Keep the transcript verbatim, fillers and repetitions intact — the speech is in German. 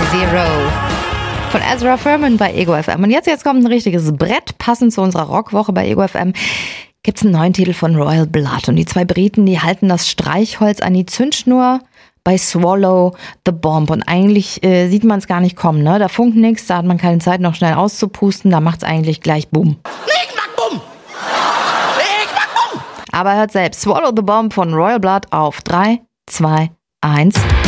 Zero von Ezra Furman bei Ego F M. Und jetzt, jetzt kommt ein richtiges Brett, passend zu unserer Rockwoche bei Ego F M. Gibt's einen neuen Titel von Royal Blood. Und die zwei Briten, die halten das Streichholz an die Zündschnur bei Swallow the Bomb. Und eigentlich äh, sieht man es gar nicht kommen, ne? Da funkt nichts, da hat man keine Zeit, noch schnell auszupusten. Da macht's eigentlich gleich Boom. Ich mach Bumm! Ich mach Bumm! Aber hört selbst. Swallow the Bomb von Royal Blood auf drei, zwei, eins.